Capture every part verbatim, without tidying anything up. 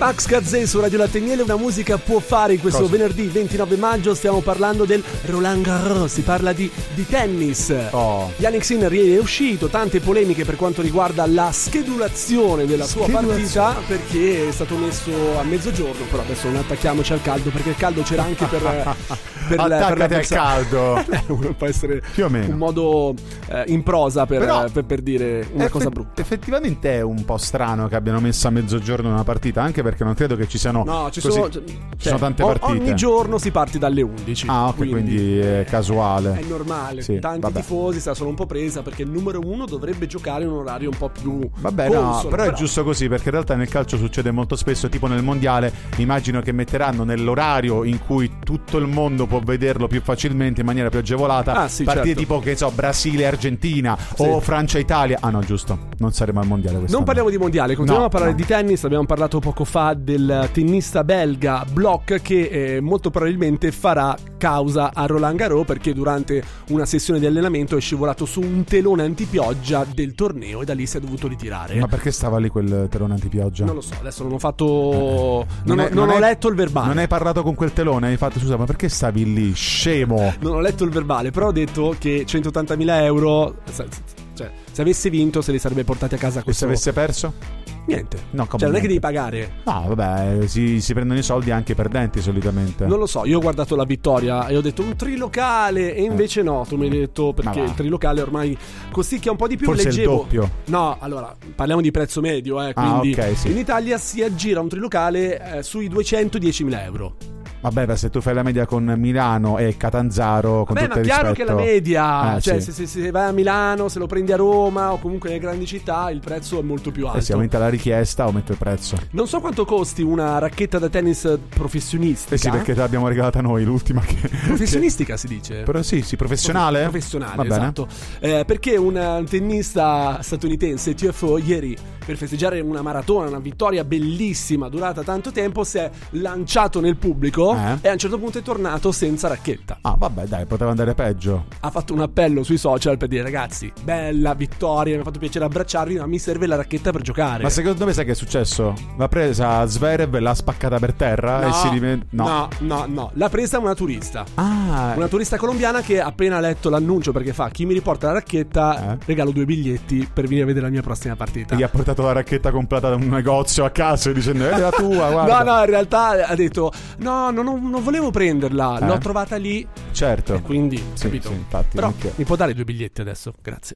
Max Gazzè su Radio Latte e Miele. Una musica può fare in questo Cosa? venerdì ventinove maggio. Stiamo parlando del Roland Garros, si parla di, di tennis. Oh. Yannick Sinner è uscito, tante polemiche per quanto riguarda la schedulazione della sua partita, perché è stato messo a mezzogiorno. Però adesso non attacchiamoci al caldo, perché il caldo c'era anche per, per attaccati al caldo. Può essere più o meno un modo eh, in prosa per, Però, per, per dire una effe- cosa brutta. Effettivamente è un po' strano che abbiano messo a mezzogiorno una partita, anche perché non credo che ci siano No, ci così, sono, ci cioè, sono tante o- partite. Ogni giorno si parte dalle undici. Ah, ok, quindi, quindi è casuale. È normale. Sì, Tanti vabbè. tifosi se la sono un po' presa, perché il numero uno dovrebbe giocare in un orario un po' più Vabbè, consolo, no, però, però è giusto così, perché in realtà nel calcio succede molto spesso, tipo nel mondiale. Immagino che metteranno nell'orario in cui tutto il mondo può vederlo più facilmente, in maniera più agevolata, Ah, sì, partite certo. tipo, che so, Brasile-Argentina Sì. o Francia-Italia. Ah no, giusto, non saremo al mondiale quest'anno. Non parliamo di mondiale, continuiamo No, a parlare no. di tennis. Abbiamo parlato poco fa del tennista belga Bloch, che eh, molto probabilmente farà causa a Roland Garros, perché durante una sessione di allenamento è scivolato su un telone antipioggia del torneo e da lì si è dovuto ritirare. Ma perché stava lì quel telone antipioggia? Non lo so, adesso non ho fatto. Non, è- ho, non ho è- letto il verbale. Non hai parlato con quel telone? Hai fatto, scusa, ma perché stavi lì, scemo? Non ho letto il verbale, però ho detto che centottantamila euro. Cioè, se avesse vinto, se li sarebbe portati a casa E questo. se avesse perso? Niente. No, come Cioè, non è che devi niente? pagare. No, vabbè, si, si prendono i soldi anche i perdenti solitamente. Non lo so, io ho guardato la vittoria e ho detto un trilocale, e invece no, tu mi hai detto, perché Ma va. il trilocale ormai costicchia un po' di più. Forse il leggevo. doppio. No, allora, parliamo di prezzo medio, eh, Ah, quindi ok, sì. in Italia si aggira un trilocale eh, sui duecentodiecimila euro. Vabbè, ma se tu fai la media con Milano e Catanzaro, con Beh, tutto ma il chiaro rispetto... che la media, Eh, cioè sì. se, se, se vai a Milano, se lo prendi a Roma o comunque nelle grandi città, il prezzo è molto più alto. Eh, si aumenta la richiesta, aumenta il prezzo. Non so quanto costi una racchetta da tennis professionistica. Eh sì, perché te l'abbiamo regalata noi, l'ultima che... Professionistica si dice. Però sì, sì, professionale? Professionale, Va bene. esatto. Eh, perché un, un tennista statunitense, T F O, ieri, per festeggiare una maratona, una vittoria bellissima durata tanto tempo, si è lanciato nel pubblico Eh? e a un certo punto è tornato senza racchetta. Ah, vabbè, dai, poteva andare peggio. Ha fatto un appello sui social per dire: ragazzi, bella vittoria, mi ha fatto piacere abbracciarvi, ma mi serve la racchetta per giocare. Ma secondo me sai che è successo? L'ha presa Zverev, l'ha spaccata per terra No, e si diventa... no, no, no, l'ha presa una turista. Ah, Una turista colombiana che appena letto l'annuncio, perché fa: chi mi riporta la racchetta, Eh? regalo due biglietti per venire a vedere la mia prossima partita. gli ha portato la racchetta comprata da un negozio a caso dicendo è la tua, guarda. No, no, in realtà ha detto: no, no, no, non volevo prenderla, Eh? l'ho trovata lì. Certo. E quindi, Sì, capito? sì, infatti, Però perché- mi può dare due biglietti adesso? Grazie.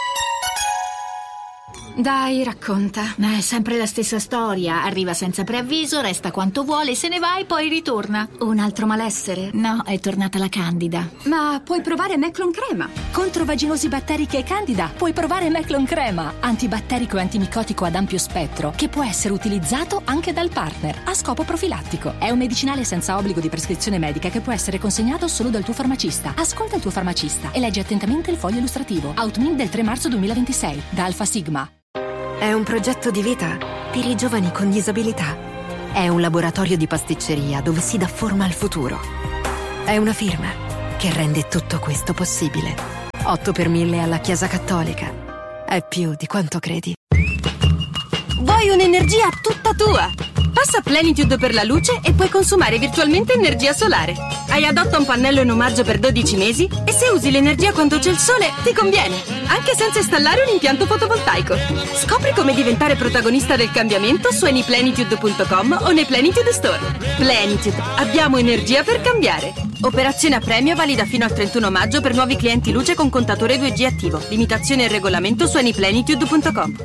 Dai, racconta. Ma è sempre la stessa storia. Arriva senza preavviso, resta quanto vuole, se ne va e poi ritorna. Un altro malessere? No, è tornata la Candida. Ma puoi provare Meclon Crema. Contro vaginosi batteriche e candida puoi provare Meclon Crema, antibatterico e antimicotico ad ampio spettro, che può essere utilizzato anche dal partner a scopo profilattico. È un medicinale senza obbligo di prescrizione medica che può essere consegnato solo dal tuo farmacista. Ascolta il tuo farmacista e leggi attentamente il foglio illustrativo. Outmin del tre marzo duemilaventisei da Alfa Sigma. È un progetto di vita per i giovani con disabilità. È un laboratorio di pasticceria dove si dà forma al futuro. È una firma che rende tutto questo possibile. otto per mille alla Chiesa Cattolica. È più di quanto credi. Vuoi un'energia tutta tua? Passa Plenitude per la luce e puoi consumare virtualmente energia solare. Hai Adotta un pannello in omaggio per dodici mesi e se usi l'energia quando c'è il sole ti conviene, anche senza installare un impianto fotovoltaico. Scopri come diventare protagonista del cambiamento su anyplenitude punto com o nei Plenitude Store. Plenitude, abbiamo energia per cambiare. Operazione a premio valida fino al trentuno maggio per nuovi clienti luce con contatore due G attivo. Limitazione e regolamento su anyplenitude punto com.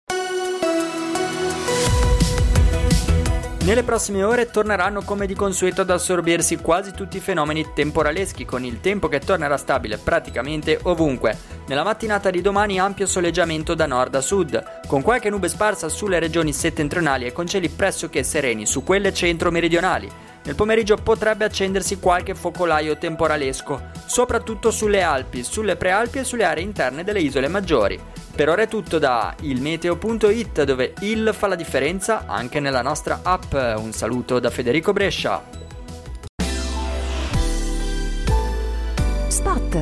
Nelle prossime ore torneranno come di consueto ad assorbirsi quasi tutti i fenomeni temporaleschi, con il tempo che tornerà stabile praticamente ovunque. Nella mattinata di domani ampio soleggiamento da nord a sud, con qualche nube sparsa sulle regioni settentrionali e con cieli pressoché sereni su quelle centro-meridionali. Nel pomeriggio potrebbe accendersi qualche focolaio temporalesco, soprattutto sulle Alpi, sulle prealpi e sulle aree interne delle isole maggiori. Per ora è tutto da ilmeteo punto it, dove il fa la differenza anche nella nostra app. Un saluto da Federico Brescia. Spot.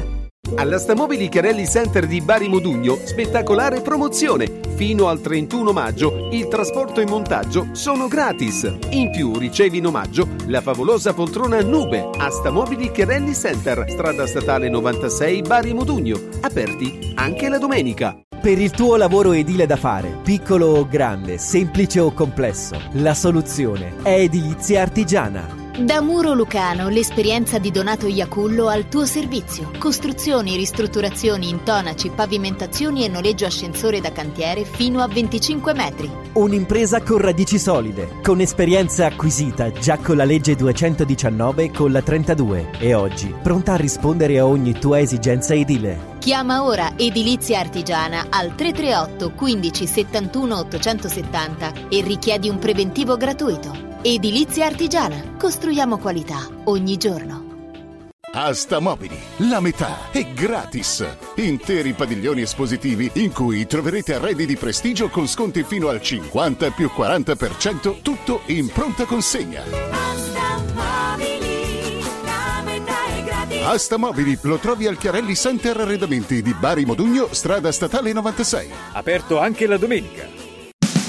All'Astamobili Chiarelli Center di Bari Modugno, spettacolare promozione. Fino al trentuno maggio il trasporto e montaggio sono gratis. In più ricevi in omaggio la favolosa poltrona Nube. Astamobili Chiarelli Center, strada statale novantasei Bari Modugno. Aperti anche la domenica. Per il tuo lavoro edile da fare, piccolo o grande, semplice o complesso, la soluzione è Edilizia Artigiana. Da Muro Lucano, l'esperienza di Donato Iacullo al tuo servizio. Costruzioni, ristrutturazioni, intonaci, pavimentazioni e noleggio ascensore da cantiere fino a venticinque metri. Un'impresa con radici solide, con esperienza acquisita già con la legge duecentodiciannove e con la trentadue e oggi pronta a rispondere a ogni tua esigenza edile. Chiama ora Edilizia Artigiana al tre tre otto quindici settantuno ottocentosettanta e richiedi un preventivo gratuito. Edilizia Artigiana. Costruiamo qualità ogni giorno. Astamobili, la metà è gratis. Interi padiglioni espositivi in cui troverete arredi di prestigio con sconti fino al cinquanta più quaranta per cento, tutto in pronta consegna. Astamobili, la metà è gratis. Astamobili lo trovi al Chiarelli Center Arredamenti di Bari Modugno, strada statale novantasei. Aperto anche la domenica.